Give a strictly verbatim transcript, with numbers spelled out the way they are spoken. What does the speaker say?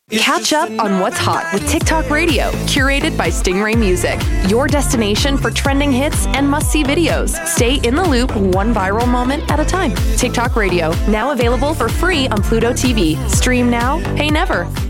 Catch up on what's hot with TikTok Radio, curated by Stingray Music. Your destination for trending hits and must-see videos. Stay in the loop one viral moment at a time. TikTok Radio, now available for free on Pluto T V. Stream now, pay never.